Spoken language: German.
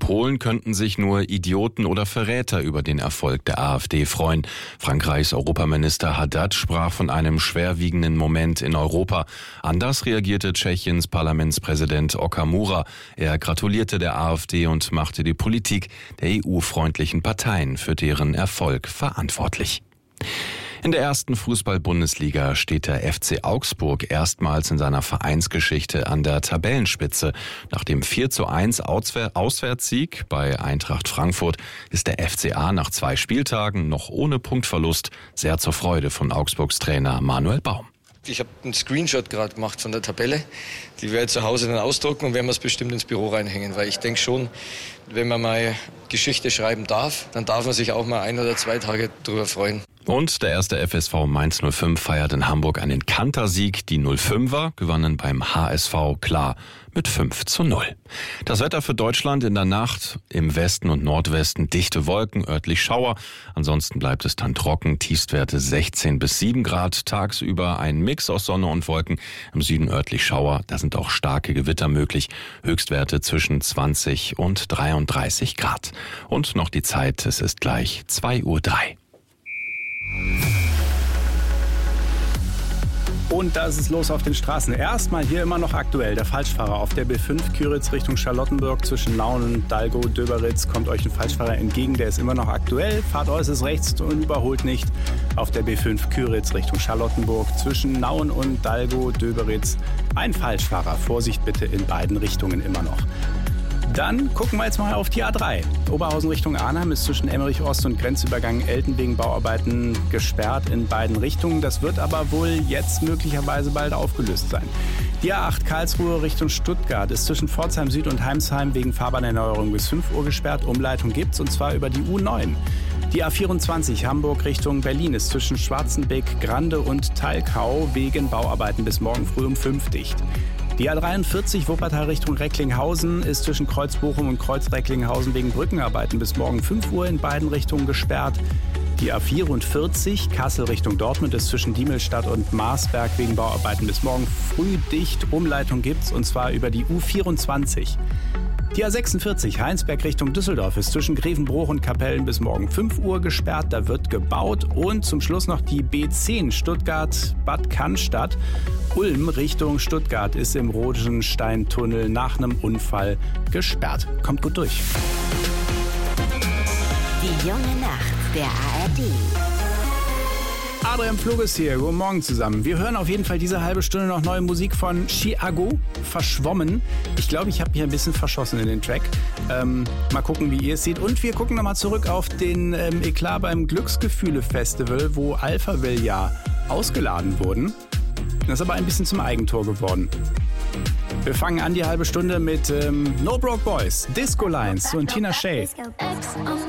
Polen könnten sich nur Idioten oder Verräter über den Erfolg der AfD freuen. Frankreichs Europaminister Haddad sprach von einem schwerwiegenden Moment in Europa. Anders reagierte Tschechiens Parlamentspräsident Okamura. Er gratulierte der AfD und machte die Politik der EU-freundlichen Parteien für deren Erfolg verantwortlich. In der ersten Fußball-Bundesliga steht der FC Augsburg erstmals in seiner Vereinsgeschichte an der Tabellenspitze. Nach dem 4:1 Auswärtssieg bei Eintracht Frankfurt ist der FCA nach 2 Spieltagen noch ohne Punktverlust sehr zur Freude von Augsburgs Trainer Manuel Baum. Ich habe einen Screenshot gerade gemacht von der Tabelle. Die werde ich zu Hause dann ausdrucken und werden wir es bestimmt ins Büro reinhängen. Weil ich denke schon, wenn man mal Geschichte schreiben darf, dann darf man sich auch mal 1 oder 2 Tage drüber freuen. Und der erste FSV Mainz 05 feiert in Hamburg einen Kantersieg. Die 05er gewannen beim HSV klar mit 5:0. Das Wetter für Deutschland in der Nacht: im Westen und Nordwesten dichte Wolken, örtlich Schauer. Ansonsten bleibt es dann trocken, Tiefstwerte 16 bis 7 Grad. Tagsüber ein Mix aus Sonne und Wolken. Im Süden örtlich Schauer, da sind auch starke Gewitter möglich. Höchstwerte zwischen 20 und 33 Grad. Und noch die Zeit, es ist gleich 2:03 Uhr. Und da ist es los auf den Straßen. Erstmal hier immer noch aktuell der Falschfahrer auf der B5 Küritz Richtung Charlottenburg zwischen Nauen, Dalgo, Döberitz. Kommt euch ein Falschfahrer entgegen, der ist immer noch aktuell. Fahrt äußerst rechts und überholt nicht auf der B5 Küritz Richtung Charlottenburg zwischen Nauen und Dalgo, Döberitz. Ein Falschfahrer. Vorsicht bitte in beiden Richtungen immer noch. Dann gucken wir jetzt mal auf die A3. Oberhausen Richtung Arnhem ist zwischen Emmerich Ost und Grenzübergang Elten wegen Bauarbeiten gesperrt in beiden Richtungen. Das wird aber wohl jetzt möglicherweise bald aufgelöst sein. Die A8 Karlsruhe Richtung Stuttgart ist zwischen Pforzheim Süd und Heimsheim wegen Fahrbahnerneuerung bis 5 Uhr gesperrt. Umleitung gibt's und zwar über die U9. Die A24 Hamburg Richtung Berlin ist zwischen Schwarzenbeck, Grande und Talkau wegen Bauarbeiten bis morgen früh um 5 dicht. Die A43 Wuppertal Richtung Recklinghausen ist zwischen Kreuzbochum und Kreuz-Recklinghausen wegen Brückenarbeiten bis morgen 5 Uhr in beiden Richtungen gesperrt. Die A44 Kassel Richtung Dortmund ist zwischen Diemelstadt und Marsberg wegen Bauarbeiten bis morgen früh dicht. Umleitung gibt's und zwar über die U24. Die A46 Heinsberg Richtung Düsseldorf ist zwischen Grevenbroich und Kapellen bis morgen 5 Uhr gesperrt. Da wird gebaut. Und zum Schluss noch die B10 Stuttgart-Bad Cannstatt. Ulm Richtung Stuttgart ist im Rodensteintunnel nach einem Unfall gesperrt. Kommt gut durch. Die junge Nacht der ARD. Adrian Flug ist hier. Guten Morgen zusammen. Wir hören auf jeden Fall diese halbe Stunde noch neue Musik von Chiago, Verschwommen. Ich glaube, ich habe mich ein bisschen verschossen in den Track. Mal gucken, wie ihr es seht. Und wir gucken nochmal zurück auf den Eklat beim Glücksgefühle-Festival, wo Alphaville ja ausgeladen wurden. Das ist aber ein bisschen zum Eigentor geworden. Wir fangen an die halbe Stunde mit No Broke Boys, Disco Lines und Tina Shea.